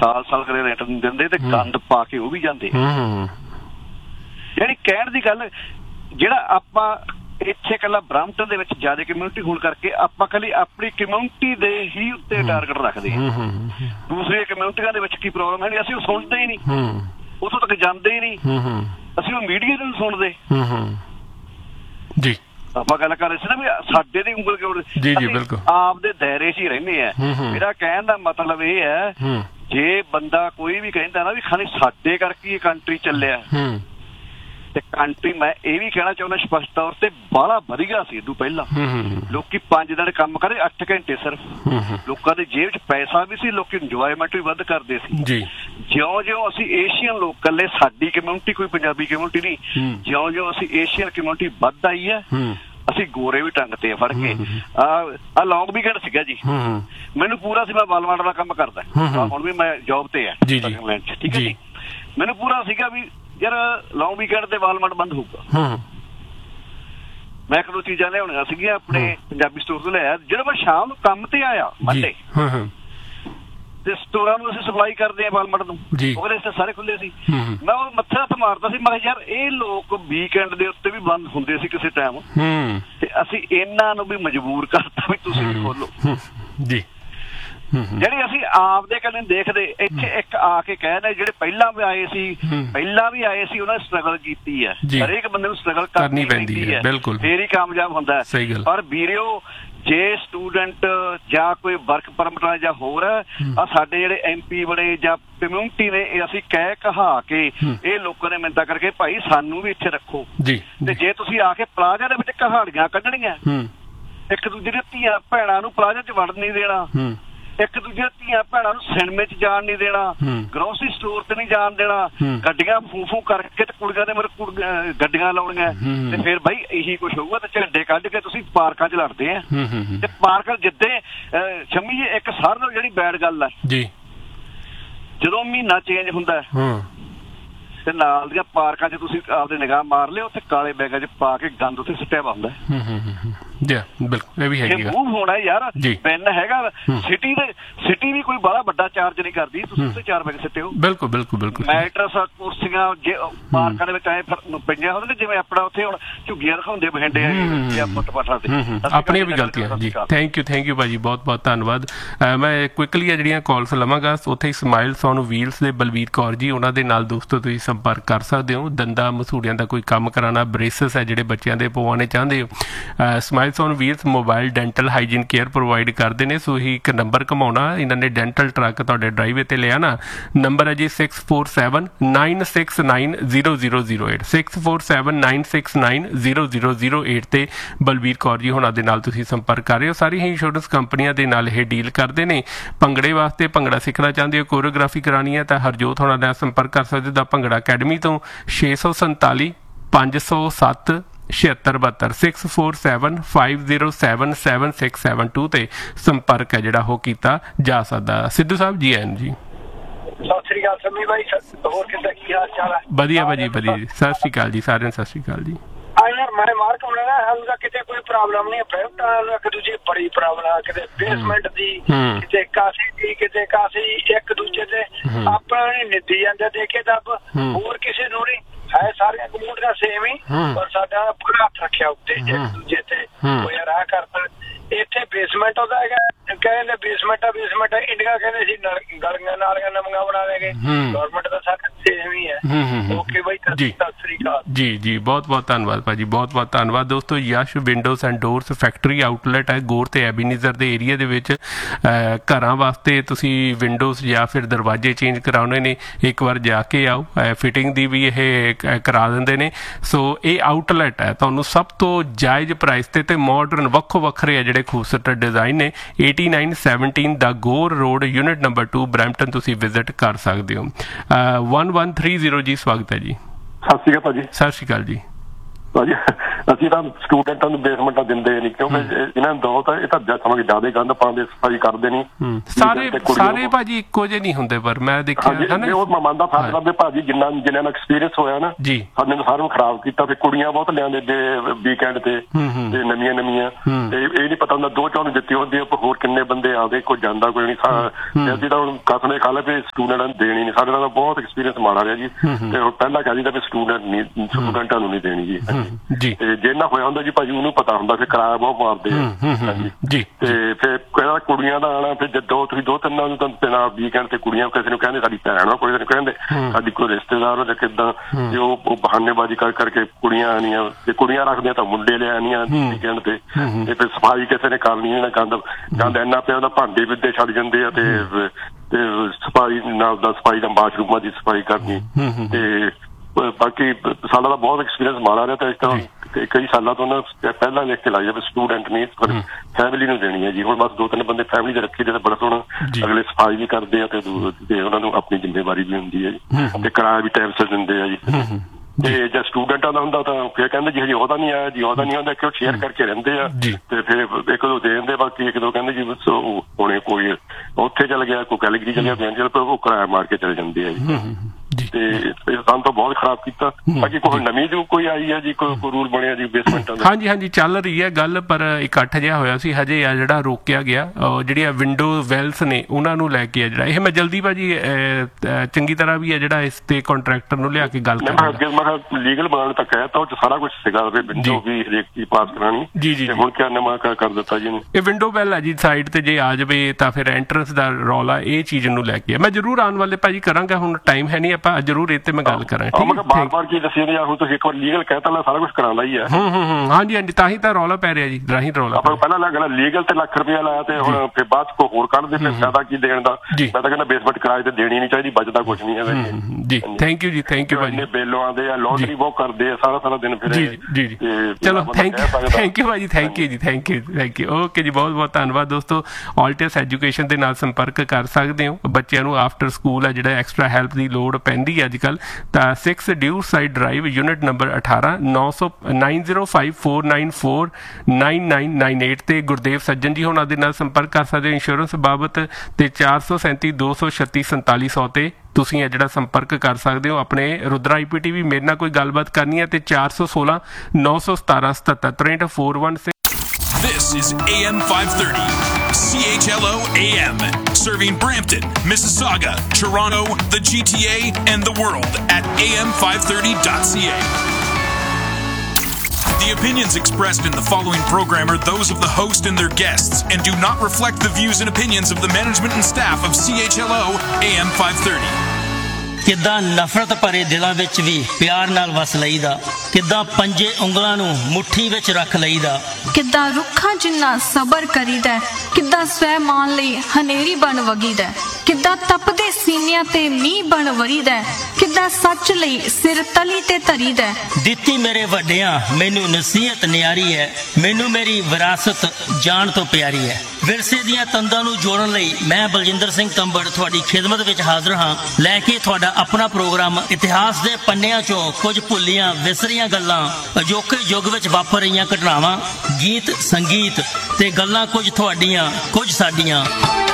ਸਾਲ ਕਰੇ ਰੈਂਟ ਨਹੀਂ ਦਿੰਦੇ ਤੇ ਗੰਦ ਪਾ ਕੇ ਉਹ ਵੀ ਜਾਂਦੇ। ਜਿਹੜੀ ਕਹਿਣ ਦੀ ਗੱਲ, ਜਿਹੜਾ ਆਪਾਂ ਇੱਥੇ ਇਕੱਲਾ ਬ੍ਰਹਮਪੁਰ ਦੇ ਵਿੱਚ ਜ਼ਿਆਦਾ ਕਮਿਊਨਿਟੀ ਹੋਣ ਕਰਕੇ ਆਪਾਂ ਇਕੱਲੀ ਆਪਣੀ ਕਮਿਊਨਿਟੀ ਦੇ ਹੀ ਉੱਤੇ ਟਾਰਗੇਟ ਰੱਖਦੇ ਹਾਂ। ਦੂਸਰੀਆਂ ਕਮਿਊਨਿਟੀਆਂ ਦੇ ਵਿੱਚ ਕੀ ਪ੍ਰੋਬਲਮ ਹੈ ਅਸੀਂ ਉਹ ਸੁਣਦੇ ਹੀ ਨਹੀਂ, ਉੱਥੋਂ ਤੱਕ ਜਾਂਦੇ ਹੀ ਨਹੀਂ, ਅਸੀਂ ਉਹ ਮੀਡੀਆ ਨੂੰ ਸੁਣਦੇ ਜੀ। ਆਪਾਂ ਗੱਲ ਕਰ ਰਹੇ ਸੀ ਨਾ ਵੀ ਸਾਡੇ ਦੀ ਉਂਗਲ ਕਿਉਂ ਆਪਦੇ ਦਾਇਰੇ 'ਚ ਹੀ ਰਹਿੰਦੇ ਆ। ਮੇਰਾ ਕਹਿਣ ਦਾ ਮਤਲਬ ਇਹ ਹੈ, ਜੇ ਬੰਦਾ ਕੋਈ ਵੀ ਕਹਿੰਦਾ ਨਾ ਵੀ ਖਾਲੀ ਸਾਡੇ ਕਰਕੇ ਇਹ ਕੰਟਰੀ ਚੱਲਿਆ ਤੇ ਕੰਟਰੀ, ਮੈਂ ਇਹ ਵੀ ਕਹਿਣਾ ਚਾਹੁੰਦਾ ਸਪਸ਼ਟ ਤੌਰ ਤੇ ਬਾਹਲਾ ਵਧੀਆ ਸੀ ਇਦੋਂ ਪਹਿਲਾਂ। ਲੋਕੀ 5 ਦਿਨ ਕੰਮ ਕਰਦੇ 8 ਘੰਟੇ ਸਿਰਫ, ਲੋਕਾਂ ਦੇ ਜੇਬ 'ਚ ਪੈਸਾ ਵੀ ਸੀ, ਲੋਕੀ ਇੰਜੋਏਮੈਂਟ ਵੀ ਵੱਧ ਕਰਦੇ ਸੀ। ਜਿਉਂ ਅਸੀਂ ਏਸ਼ੀਅਨ ਲੋਕ, ਇਕੱਲੇ ਸਾਡੀ ਕਮਿਊਨਿਟੀ ਕੋਈ ਪੰਜਾਬੀ ਕਮਿਊਨਿਟੀ ਨਹੀਂ, ਜਿਉਂ ਅਸੀਂ ਏਸ਼ੀਅਨ ਕਮਿਊਨਿਟੀ ਵੱਧ ਆਈ ਹੈ, ਅਸੀਂ ਗੋਰੇ ਵੀ ਟੰਗਤੇ ਫੜ ਕੇ। ਆ ਲੌਂਗ ਵੀਕਐਂਡ ਸੀਗਾ ਜੀ, ਮੈਨੂੰ ਪੂਰਾ ਸੀ, ਮੈਂ ਵਾਲਮਾਰਟ ਦਾ ਕੰਮ ਕਰਦਾ, ਹੁਣ ਵੀ ਮੈਂ ਜੋਬ ਤੇ ਆ ਇੰਗਲੈਂਡ 'ਚ, ਠੀਕ ਹੈ ਜੀ। ਮੈਨੂੰ ਪੂਰਾ ਸੀਗਾ ਵੀ ਯਾਰ ਲੌਂਗ ਵੀਕਐਂਡ ਤੇ ਵਾਲਮਾਰਟ ਬੰਦ ਹੋਊਗਾ। ਮੈਂ ਇੱਕ ਦੋ ਚੀਜ਼ਾਂ ਲਿਆਉਣੀਆਂ ਸੀਗੀਆਂ ਆਪਣੇ ਪੰਜਾਬੀ ਸਟੋਰ ਤੋਂ ਲਿਆਇਆ। ਜਦੋਂ ਮੈਂ ਸ਼ਾਮ ਨੂੰ ਕੰਮ ਤੇ ਆਇਆ ਮੰਡੇ, ਤੇ ਸਟੋਰਾਂ ਨੂੰ ਅਸੀਂ ਸਪਲਾਈ ਕਰਦੇ ਹਾਂ ਵਾਲਮਾਰਟ ਨੂੰ, ਉਹਦੇ ਰਸਤੇ ਸਾਰੇ ਖੁੱਲੇ ਸੀ। ਮੈਂ ਉਹ ਮੱਥੇ ਹੱਥ ਮਾਰਦਾ ਸੀ, ਮੈਂ ਕਿਹਾ ਯਾਰ ਇਹ ਲੋਕ ਵੀਕਐਂਡ ਦੇ ਉੱਤੇ ਵੀ ਬੰਦ ਹੁੰਦੇ ਸੀ ਕਿਸੇ ਟਾਈਮ, ਤੇ ਅਸੀਂ ਇਹਨਾਂ ਨੂੰ ਵੀ ਮਜਬੂਰ ਕਰਤਾ ਵੀ ਤੁਸੀਂ ਵੀ ਖੋਲੋ ਜੀ। ਜਿਹੜੀ ਅਸੀਂ ਆਪਦੇ ਕੰਨੇ ਦੇਖਦੇ, ਇੱਥੇ ਇੱਕ ਆ ਕੇ ਕਹਿੰਦੇ ਜਿਹੜੇ ਪਹਿਲਾਂ ਵੀ ਆਏ ਸੀ ਉਹਨਾਂ ਨੇ ਸਟਰਗਲ ਕੀਤੀ ਹੈ। ਹਰੇਕ ਬੰਦੇ ਨੂੰ ਸਟਰਗਲ ਕਰਨੀ ਪੈਂਦੀ ਹੈ, ਫੇਰ ਹੀ ਕਾਮਯਾਬ ਹੁੰਦਾ ਹੈ। ਪਰ ਵੀਰਿਓ, ਜੇ ਸਟੂਡੈਂਟ ਜਾਂ ਕੋਈ ਵਰਕ ਪਰਮਿਟ ਜਾਂ ਹੋਰ ਆ ਸਾਡੇ ਜਿਹੜੇ MP ਬਣੇ ਜਾਂ ਕਮਿਊਨਿਟੀ ਨੇ, ਅਸੀਂ ਕਹਿ ਕਹਾ ਕੇ ਇਹ ਲੋਕਾਂ ਨੇ ਮਿੰਨਤਾਂ ਕਰਕੇ ਭਾਈ ਸਾਨੂੰ ਵੀ ਇੱਥੇ ਰੱਖੋ। ਤੇ ਜੇ ਤੁਸੀਂ ਆ ਕੇ ਪਲਾਜ਼ਾ ਦੇ ਵਿੱਚ ਕਹਾੜੀਆਂ ਕੱਢਣੀਆਂ, ਇੱਕ ਦੂਜੇ ਦੀਆਂ ਧੀਆਂ ਭੈਣਾਂ ਨੂੰ ਪਲਾਜ਼ਾ 'ਚ ਵੜਨ ਨਹੀਂ ਦੇਣਾ, ਇੱਕ ਦੂਜੇ ਧੀਆਂ ਭੈਣਾਂ ਨੂੰ ਸਿਨੇਮੇ 'ਚ ਜਾਣ ਨਹੀਂ ਦੇਣਾ, ਗਰੋਸਰੀ ਸਟੋਰ ਤੇ ਨਹੀਂ ਜਾਣ ਦੇਣਾ, ਗੱਡੀਆਂ ਫੂ ਕਰਕੇ ਤੇ ਕੁੜੀਆਂ ਦੇ ਮੇਰੇ ਗੱਡੀਆਂ ਲਾਉਣੀਆਂ, ਤੇ ਫਿਰ ਬਾਈ ਇਹੀ ਕੁਛ ਹੋਊਗਾ। ਤੇ ਝੰਡੇ ਕੱਢ ਕੇ ਤੁਸੀਂ ਪਾਰਕਾਂ 'ਚ ਲੜਦੇ ਆ, ਤੇ ਪਾਰਕ ਜਿੱਦੇ ਸ਼ਮੀ ਇੱਕ ਸਾਰਿਆਂ ਨਾਲੋਂ ਜਿਹੜੀ ਬੈਡ ਗੱਲ ਹੈ, ਜਦੋਂ ਮਹੀਨਾ ਚੇਂਜ ਹੁੰਦਾ ਤੇ ਨਾਲ ਦੀਆਂ ਪਾਰਕਾਂ 'ਚ ਤੁਸੀਂ ਆਪਦੇ ਨਿਗਾਹ ਮਾਰ ਲਿਓ, ਉੱਥੇ ਕਾਲੇ ਬੈਗਾਂ 'ਚ ਪਾ ਕੇ ਗੰਦ ਉੱਥੇ ਸੁੱਟਿਆ ਵਾ ਹੁੰਦਾ। ਮੂਵ ਹੋਣਾ ਯਾਰ, ਪੈਨ ਹੈਗਾ, ਸਿਟੀ ਵੀ ਕੋਈ ਬੜਾ ਵੱਡਾ ਚਾਰਜ ਨਹੀਂ ਕਰਦੀ, ਤੁਸੀਂ ਉੱਥੇ 4 ਬੈਗ ਸਿੱਟੇ ਹੋ। ਬਿਲਕੁਲ ਮੈਟਰਸ, ਕੁਰਸੀਆਂ ਜੇ ਪਾਰਕਾਂ ਦੇ ਵਿੱਚ ਐ ਪਈਆਂ ਹੁੰਦੇ ਨੇ, ਜਿਵੇਂ ਆਪਣਾ ਉੱਥੇ ਹੁਣ ਝੁੱਗੀਆਂ ਦਿਖਾਉਂਦੇ ਬਠਿੰਡੇ ਜਾਂ ਫੁੱਟਪਾਥਾਂ ਤੇ, ਆਪਣੀਆਂ ਵੀ ਗਲਤੀਆਂ ਜੀ। ਥੈਂਕ ਯੂ ਭਾਜੀ, ਬਹੁਤ ਬਹੁਤ ਧੰਨਵਾਦ। ਮੈਂ ਕੁਇਕਲੀ ਆ ਜਿਹੜੀਆਂ ਕਾਲਸ ਲਵਾਂਗਾ। ਉੱਥੇ ਸਮਾਈਲਸ ਔਨ ਵੀਲਸ ਦੇ ਬਲਵੀਰ ਕੌਰ ਜੀ, ਉਹਨਾਂ ਦੇ ਨਾਲ ਦੋਸਤੋ ਤੁਸੀਂ ਸੰਪਰਕ ਕਰ ਸਕਦੇ ਹੋ। ਦੰਦਾਂ ਮਸੂੜਿਆਂ ਦਾ ਕੋਈ ਕੰਮ ਕਰਾਉਣਾ, ਬ੍ਰੇਸਸ ਹੈ ਜਿਹੜੇ ਬੱਚਿਆਂ ਦੇ ਪਵਾਉਣੇ ਚਾਹੁੰਦੇ ਹੋ, smiles on wheels mobile dental hygiene care provide ਕਰਦੇ ਨੇ। ਸੋ ਹੀ ਇੱਕ ਨੰਬਰ ਘਮਾਉਣਾ, ਇਹਨਾਂ ਨੇ ਡੈਂਟਲ ਟਰੱਕ ਤੁਹਾਡੇ ਡਰਾਈਵੇ ਤੇ ਲਿਆ ਨਾ। ਨੰਬਰ ਹੈ ਜੀ 6479690008 6479690008 ਤੇ ਬਲਵੀਰ ਕੌਰ ਜੀ ਹੋਣਾ ਦੇ ਨਾਲ ਤੁਸੀਂ ਸੰਪਰਕ ਕਰ ਰਹੇ ਹੋ। ਸਾਰੀ ਹੀ ਇੰਸ਼ੋਰੈਂਸ ਕੰਪਨੀਆਂ ਦੇ ਨਾਲ ਇਹ ਡੀਲ ਕਰਦੇ ਨੇ। ਭੰਗੜੇ ਵਾਸਤੇ ਭੰਗੜਾ ਸਿੱਖਣਾ ਚਾਹੁੰਦੇ ਹੋ, ਕੋਰੀਓਗ੍ਰਾਫੀ ਕਰਾਉਣੀ ਹੈ ਤਾਂ ਹਰਜੋਤ ਹੋਣਾ ਨਾਲ ਸੰਪਰਕ ਕਰ ਸਕਦੇ ਹੋ। ਭੰਗੜਾ ਅਕੈਡਮੀ ਤੋਂ 647 507 7672 6475077672 ਤੇ ਸੰਪਰਕ ਹੈ ਜਿਹੜਾ ਉਹ ਕੀਤਾ ਜਾ ਸਕਦਾ। ਸਿੱਧੂ ਸਾਹਿਬ ਜੀ ਐਨ ਜੀ, ਸਤਿ ਸ੍ਰੀ ਅਕਾਲ ਸਮੀ ਭਾਈ, ਹੋਰ ਕਿੱਦਾਂ, ਕੀ ਹਾਲ ਚਾਲ ਹੈ? ਵਧੀਆ ਭਾਜੀ ਵਧੀਆ ਜੀ, ਸਤਿ ਸ੍ਰੀ ਅਕਾਲ ਜੀ ਸਾਰਿਆਂ ਨੂੰ, ਸਤਿ ਸ੍ਰੀ ਅਕਾਲ ਜੀ। ਯਾਰ ਮੈਂ ਮਾਰਕ ਹੋਣਾ ਹਾਲ ਦਾ ਕਿਤੇ ਕੋਈ ਪ੍ਰੋਬਲਮ ਨਹੀਂ, ਇੱਕ ਦੂਜੇ ਬੜੀ ਪ੍ਰੋਬਲਮ, ਕਿਤੇ ਬੇਸਮੈਂਟ ਦੀ, ਕਿਤੇ ਕਾਸੀ ਦੀ, ਕਿਤੇ ਕਾਸੀ, ਇੱਕ ਦੂਜੇ ਤੇ ਆਪਣਾ ਨੀ ਨਿੱਦੀ ਜਾਂਦੇ ਦੇਖੇ ਦੱਬ, ਹੋਰ ਕਿਸੇ ਨੂੰ ਨਹੀਂ ਹੈ, ਸਾਰੀਆਂ ਕਮਿਊਨਿਟੀਆਂ ਸੇਮ ਹੀ, ਪਰ ਸਾਡਾ ਪੂਰਾ ਹੱਥ ਰੱਖਿਆ ਉੱਤੇ ਇੱਕ ਦੂਜੇ ਤੇ। ਉਹ ਯਾਰ ਆਹ ਕਰਦਾ, ਇੱਥੇ ਬੇਸਮੈਂਟ ਉਹਦਾ ਹੈਗਾ, ਕਹਿੰਦੇ ਬੇਸਮੈਂਟ ਇੰਡੀਆ ਕਹਿੰਦੇ ਸੀ ਗਲੀਆਂ ਨਾਲੀਆਂ ਨਵੀਆਂ ਬਣਾ ਦੇਗੇ, ਗਵਰਨਮੈਂਟ ਦਾ ਸਾਰਾ ਸੇਮ ਹੀ ਹੈ। ਓਕੇ ਬਾਈ, ਸਤਿ ਸ੍ਰੀ ਅਕਾਲ ਜੀ। ਬਹੁਤ ਬਹੁਤ ਧੰਨਵਾਦ ਭਾਜੀ, ਬਹੁਤ ਬਹੁਤ ਧੰਨਵਾਦ। ਦੋਸਤੋ, Yash windows and doors factory outlet ਹੈ ਗੌਰ ਤੇ ਐਬੀਨੀਜ਼ਰ ਦੇ ਏਰੀਆ ਦੇ ਵਿੱਚ। ਘਰਾਂ ਵਾਸਤੇ ਤੁਸੀਂ ਵਿੰਡੋਜ਼ ਜਾਂ ਫਿਰ ਦਰਵਾਜ਼ੇ ਚੇਂਜ ਕਰਾਉਣੇ ਨੇ, ਇੱਕ ਵਾਰ ਜਾ ਕੇ ਆਓ, ਫਿਟਿੰਗ ਦੀ ਵੀ ਇਹ ਕਰਾ ਦਿੰਦੇ ਨੇ। ਸੋ ਇਹ ਆਊਟਲੈਟ ਹੈ, ਤੁਹਾਨੂੰ ਸਭ ਤੋਂ ਜਾਇਜ਼ ਪ੍ਰਾਈਸ ਤੇ ਮਾਡਰਨ ਵੱਖੋ ਵੱਖਰੇ ਆ ਜਿਹੜੇ ਖੂਬਸੂਰਤ ਡਿਜ਼ਾਈਨ ਨੇ। 8917 ਦਾ ਗੌਰ ਰੋਡ, ਯੂਨਿਟ ਨੰਬਰ 2, ਬਰੈਂਪਟਨ ਤੁਸੀਂ ਵਿਜ਼ਿਟ ਕਰ ਸਕਦੇ ਹੋ। 1130 ਜੀ, ਸਵਾਗਤ ਹੈ ਜੀ। ਸਤਿ ਸ਼੍ਰੀ ਅਕਾਲ ਭਾਜੀ। ਸਤਿ ਸ਼੍ਰੀ ਅਕਾਲ ਜੀ ਭਾਜੀ। ਅਸੀਂ ਤਾਂ ਸਟੂਡੈਂਟਾਂ ਨੂੰ ਬੇਸਮੈਂਟਾਂ ਦਿੰਦੇ ਨਹੀਂ, ਕਿਉਂਕਿ ਇਹਨਾਂ ਨੂੰ ਦੋ ਤਾਂ ਇਹ ਤਾਂ ਸਮਾਂ ਜ਼ਿਆਦਾ ਗੰਦ ਪਾਉਂਦੇ, ਸਫਾਈ ਕਰਦੇ ਨਹੀਂ। ਸਾਰੇ ਭਾਜੀ ਇੱਕੋ ਜਿਹੇ ਨਹੀਂ ਹੁੰਦੇ, ਪਰ ਮੈਂ ਦੇਖਿਆ ਉਹ ਮੈਂ ਮੰਨਦਾ ਫਾਸਲਾ ਵੀ ਭਾਜੀ ਜਿੰਨਾਂ ਨੂੰ ਐਕਸਪੀਰੀਅੰਸ ਹੋਇਆ ਨਾ ਸਾਡੇ ਨੂੰ ਸਾਰਿਆਂ ਨੂੰ ਖਰਾਬ ਕੀਤਾ। ਫਿਰ ਕੁੜੀਆਂ ਬਹੁਤ ਲਿਆਂਦੇ ਵੀਕਐਂਡ ਤੇ ਨਵੀਆਂ ਤੇ ਇਹ ਨਹੀਂ ਪਤਾ ਹੁੰਦਾ 2-4 ਨੂੰ ਦਿੱਤੀ ਹੁੰਦੀ, ਹੋਰ ਕਿੰਨੇ ਬੰਦੇ ਆਉਂਦੇ, ਕੋਈ ਜਾਂਦਾ ਕੋਈ ਨਹੀਂ। ਅਸੀਂ ਤਾਂ ਹੁਣ ਕਸਮੇ ਖਾ ਲਿਆ ਵੀ ਸਟੂਡੈਂਟਾਂ ਨੂੰ ਦੇਣੀ ਨਹੀਂ, ਸਾਡੇ ਨਾਲ ਬਹੁਤ ਐਕਸਪੀਰੀਅੰਸ ਮਾੜਾ ਰਿਹਾ ਜੀ। ਤੇ ਹੁਣ ਪਹਿਲਾਂ ਕਹਿ ਦਿੰਦਾ ਵੀ ਸਟੂਡੈਂਟਾਂ ਨੂੰ ਨਹੀਂ ਦੇਣੀ ਜੀ। ਤੇ ਜੇ ਨਾ ਹੋਇਆ ਹੁੰਦਾ ਜੀ ਭਾਜੀ ਉਹਨੂੰ ਪਤਾ ਹੁੰਦਾ, ਫਿਰ ਕਿਰਾਇਆ ਬਹੁਤ ਮਾਰਦੇ ਜੀ। ਤੇ ਫਿਰ ਕਹਿੰਦਾ ਕੁੜੀਆਂ ਦਾ ਆਉਣਾ, ਫਿਰ ਜਦੋਂ ਤੁਸੀਂ 2-3 ਨੂੰ ਵੀਕਐਂਡ ਤੇ ਕੁੜੀਆਂ ਕਿਸੇ ਨੂੰ ਕਹਿੰਦੇ ਸਾਡੀ ਭੈਣ ਆ, ਕੋਈ ਕਹਿੰਦੇ ਸਾਡੀ ਕੋਈ ਰਿਸ਼ਤੇਦਾਰ ਹੋ ਜਾਂ ਕਿੱਦਾਂ, ਤੇ ਉਹ ਬਹਾਨੇਬਾਜ਼ੀ ਕਰਕੇ ਕੁੜੀਆਂ ਆਉਣੀਆਂ, ਤੇ ਕੁੜੀਆਂ ਰੱਖਦੀਆਂ ਤਾਂ ਮੁੰਡੇ ਲੈ ਆਉਣੀਆਂ ਵੀਕਐਂਡ ਤੇ ਫਿਰ ਸਫਾਈ ਕਿਸੇ ਨੇ ਕਰਨੀ ਨਾ, ਗੰਦ ਇੰਨਾ ਪਿਆ ਉਹਦਾ ਭਾਂਡੇ ਵਿੱਦੇ ਛੱਡ ਜਾਂਦੇ ਆ, ਤੇ ਸਫਾਈ ਨਾਲ ਦਾ ਸਫਾਈ ਦਾ ਬਾਥਰੂਮਾਂ ਦੀ ਸਫਾਈ ਕਰਨੀ। ਤੇ ਬਾਕੀ ਸਾਡਾ ਤਾਂ ਬਹੁਤ ਐਕਸਪੀਰੀਅੰਸ ਮਾੜਾ ਰਿਹਾ। ਤਾਂ ਇਸ ਤਰ੍ਹਾਂ ਕਈ ਸਾਲਾਂ ਤੋਂ ਨਾ ਪਹਿਲਾਂ ਲਿਖ ਕੇ ਲਾਈ ਜਾਵੇ ਸਟੂਡੈਂਟ ਨਹੀਂ ਪਰ ਫੈਮਿਲੀ ਨੂੰ ਦੇਣੀ ਹੈ ਜੀ। ਹੁਣ ਬਸ 2-3 ਬੰਦੇ ਫੈਮਿਲੀ ਦੇ ਰੱਖੀ ਤੇ ਬੜਾ ਸੋਹਣਾ ਅਗਲੇ ਸਫਾਈ ਵੀ ਕਰਦੇ ਆ ਤੇ ਉਹਨਾਂ ਨੂੰ ਆਪਣੀ ਜ਼ਿੰਮੇਵਾਰੀ ਵੀ ਹੁੰਦੀ ਹੈ ਜੀ, ਤੇ ਕਿਰਾਇਆ ਵੀ ਟਾਈਮ ਸਿਰ ਦਿੰਦੇ ਆ ਜੀ। ਤੇ ਜੇ ਸਟੂਡੈਂਟਾਂ ਦਾ ਹੁੰਦਾ ਤਾਂ ਫਿਰ ਕਹਿੰਦੇ ਜੀ ਹਜੇ ਉਹਦਾ ਨਹੀਂ ਆਇਆ ਜੀ, ਉਹਦਾ ਨਹੀਂ ਆਉਂਦਾ, ਕਿਉਂ ਸ਼ੇਅਰ ਕਰਕੇ ਰਹਿੰਦੇ ਆ। ਤੇ ਫਿਰ ਇੱਕ ਦੋ ਦੇ ਦਿੰਦੇ, ਬਾਕੀ ਇੱਕ ਦੋ ਕਹਿੰਦੇ ਜੀ ਹੁਣੇ ਕੋਈ ਉੱਥੇ ਚਲ ਗਿਆ, ਕੋਈ ਕੈਲਗਰੀ ਚਲ ਗਿਆ, ਉਹ ਕਿਰਾਇਆ ਮਾਰ ਕੇ ਚਲੇ ਜਾਂਦੇ ਆ ਜੀ। ਤੇ ਸਾਨੂੰ ਤਾਂ ਬਹੁਤ ਖਰਾਬ ਕੀਤਾ। ਬਾਕੀ ਕੋਈ ਨਵੀਂ ਜੋ ਕੋਈ ਆਈ ਹੈ ਜੀ, ਕੋਈ ਰੂਲ ਬਣਿਆ ਜੀ ਬੇਸਮੈਂਟਾਂ ਦਾ? ਹਾਂਜੀ ਚੱਲ ਰਹੀ ਹੈ ਗੱਲ, ਪਰ ਇਕੱਠ ਜਿਹਾ ਹੋਇਆ ਸੀ ਹਜੇ ਆ ਜਿਹੜਾ ਰੋਕਿਆ ਗਿਆ, ਜਿਹੜੀਆਂ ਵਿੰਡੋ ਵੈਲਸ ਨੇ ਉਹਨਾਂ ਨੂੰ ਲੈ ਕੇ ਆ ਜਿਹੜਾ ਇਹ ਮੈਂ ਜਲਦੀ ਭਾਜੀ ਚੰਗੀ ਤਰ੍ਹਾਂ ਵੀ ਹੈ ਜਿਹੜਾ ਇਸ ਤੇ ਕੰਟਰੈਕਟਰ ਨੂੰ ਲਿਆ ਕੇ ਗੱਲ ਕਰਾਂਗੇ। ਮੈਂ ਕਿਹਾ ਲੀਗਲ ਬਣਾਉਣ ਤੱਕ ਹੈ ਤਾਂ ਉਹ ਸਾਰਾ ਕੁਝ ਸੀਗਾ, ਵਿੰਡੋ ਵੀ ਹਰੇਕ ਚੀਜ਼ ਪਾਸ ਕਰਾਣੀ ਜੀ। ਹੁਣ ਕਿਆ ਨਵਾਂ ਕਰ ਦਿੱਤਾ ਜੀ ਇਹ ਵਿੰਡੋ ਵੈਲ ਹੈ ਜੀ ਸਾਈਡ ਤੇ, ਜੇ ਆ ਜਾਵੇ ਤਾਂ ਫਿਰ ਐਂਟਰੈਂਸ ਦਾ ਰੌਲਾ ਇਹ ਚੀਜ਼ ਨੂੰ ਲੈ ਕੇ। ਮੈਂ ਜ਼ਰੂਰ ਆਉਣ ਵਾਲੇ ਭਾਜੀ ਕਰਾਂਗਾ, ਹੁਣ ਟਾਈਮ ਹੈ ਨਹੀਂ, ਆਪਾਂ ਜ਼ਰੂਰ ਇਹ ਤੇ ਮੈਂ ਗੱਲ ਕਰਾਂ। ਬਾਰ-ਬਾਰ ਕੀ ਦੱਸਿਆ ਨਹੀਂ, ਹੁਣ ਤੁਸੀਂ ਇੱਕ ਵਾਰ ਲੀਗਲ ਕਹਿਤਾ ਮੈਂ ਸਾਰਾ ਕੁਝ ਕਰਾਉਂਦਾ ਹੀ ਹੈ। ਹਾਂਜੀ ਤਾਂ ਹੀ ਤਾਂ ਰੌਲਾ ਪੈ ਰਿਹਾ ਜੀ, ਰਾਹੀਂ ਰੌਲਾ। ਆਪਾਂ ਪਹਿਲਾਂ ਲੱਗਾ ਲੀਗਲ ਤੇ ਲੱਖ ਰੁਪਇਆ ਲਾਇਆ, ਤੇ ਹੁਣ ਫਿਰ ਬਾਅਦ ਚ ਕੋਈ ਹੋਰ ਕੱਢਦੇ, ਫਿਰ ਫਾਇਦਾ ਕੀ ਦੇਣ ਦਾ? ਮੈਂ ਤਾਂ ਕਹਿੰਦਾ ਬੇਸਮੈਂਟ ਕਿਰਾਏ ਤੇ ਦੇਣੀ ਨਹੀਂ ਚਾਹੀਦੀ, ਬਚਦਾ ਕੁਝ ਨਹੀਂ ਹੈ ਜੀ। ਥੈਂਕ ਯੂ ਭਾਜੀ। ਬਿੱਲੋਂ ਆਉਂਦੇ ਆ, ਲੋਟਰੀ ਬਹੁਤ ਕਰਦੇ ਆ ਸਾਰਾ ਦਿਨ ਫਿਰ। ਜੀ ਚਲੋ ਥੈਂਕ ਯੂ ਭਾਜੀ, ਥੈਂਕ ਯੂ। ਓਕੇ ਜੀ, ਬਹੁਤ ਧੰਨਵਾਦ ਦੋਸਤੋ। ਆਲਟਸ ਐਜੂਕੇਸ਼ਨ ਦੇ ਨਾਲ ਸੰਪਰਕ ਕਰ ਸਕਦੇ ਹੋ। ਬੱਚਿਆਂ ਨੂੰ ਆਫਟਰ ਸਕੂਲ ਹੈ ਜਿਹੜਾ ਐਕਸਟਰਾ ਹੈਲਪ ਦੀ ਲੋੜ ਪੈਂਦੀ ਹੈ ਅੱਜ ਕੱਲ੍ਹ, ਤਾਂ 6 ਡਿਊ ਸਾਈਡ ਡਰਾਈਵ ਯੂਨਿਟ ਨੰਬਰ 18 9054949998 ਤੇ ਗੁਰਦੇਵ ਸੱਜਣ ਜੀ ਹੋਣਾ ਦੇ ਨਾਲ ਸੰਪਰਕ ਕਰ ਸਕਦੇ ਹੋ ਇੰਸ਼ੋਰੈਂਸ ਬਾਬਤ, ਤੇ 437 236 4700 ਤੇ ਤੁਸੀਂ ਇਹ ਜਿਹੜਾ ਸੰਪਰਕ ਕਰ ਸਕਦੇ ਹੋ। ਆਪਣੇ ਰੁਦਰਾ IPT ਵੀ ਮੇਰੇ ਨਾਲ ਕੋਈ ਗੱਲਬਾਤ ਕਰਨੀ ਹੈ ਤੇ 416 917 77 63 This is AM 530, CHLO AM, serving Brampton, Mississauga, Toronto, the GTA, and the world at am530.ca. The opinions expressed in the following program are those of the host and their guests and do not reflect the views and opinions of the management and staff of CHLO AM 530. ਕਿੱਦਾਂ ਨਫ਼ਰਤ ਭਰੇ ਦਿਲਾਂ ਵਿੱਚ ਵੀ ਪਿਆਰ ਨਾਲ ਵਸ ਲਈਦਾ, ਕਿੱਦਾਂ ਪੰਜੇ ਉਂਗਲਾਂ ਨੂੰ ਮੁੱਠੀ ਵਿੱਚ ਰੱਖ ਲਈਦਾ, ਕਿੱਦਾਂ ਰੁੱਖਾਂ ਜਿੰਨਾ ਸਬਰ ਕਰੀਦਾ, ਕਿੱਦਾਂ ਸਵੈ ਮਾਨ ਲਈ ਹਨੇਰੀ ਬਣ ਵਗੀਦਾ, ਕਿੱਦਾਂ ਤਪਦੇ ਸੀਨਿਆਂ ਤੇ ਮੀਂਹ ਬਣ ਵਰੀਦਾ, ਕਿੱਦਾਂ ਸੱਚ ਲਈ ਸਿਰ ਤਲੀ ਤੇ ਧਰੀਦਾ। ਦਿੱਤੀ ਮੇਰੇ ਵੱਡਿਆਂ ਮੈਨੂੰ ਨਸੀਹਤ ਨਿਆਰੀ ਹੈ, ਮੈਨੂੰ ਮੇਰੀ ਵਿਰਾਸਤ ਜਾਨ ਤੋਂ ਪਿਆਰੀ ਹੈ। ਵਿਰਸੇ ਦੀਆਂ ਤੰਦਾਂ ਨੂੰ ਜੋੜਨ ਲਈ ਮੈਂ ਬਲਜਿੰਦਰ ਸਿੰਘ ਤੰਬੜ ਤੁਹਾਡੀ ਖਿਦਮਤ ਵਿੱਚ ਹਾਜ਼ਰ ਹਾਂ, ਲੈ ਕੇ ਤੁਹਾਡਾ ਆਪਣਾ ਪ੍ਰੋਗਰਾਮ ਇਤਿਹਾਸ ਦੇ ਪੰਨਿਆਂ ਚੋਂ ਕੁਝ ਭੁੱਲੀਆਂ ਵਿਸਰੀਆਂ ਗੱਲਾਂ, ਅਜੋਕੇ ਯੁੱਗ ਵਿੱਚ ਵਾਪਰ ਰਹੀਆਂ ਘਟਨਾਵਾਂ, ਗੀਤ ਸੰਗੀਤ ਤੇ ਗੱਲਾਂ, ਕੁਝ ਤੁਹਾਡੀਆਂ ਕੁਝ ਸਾਡੀਆਂ।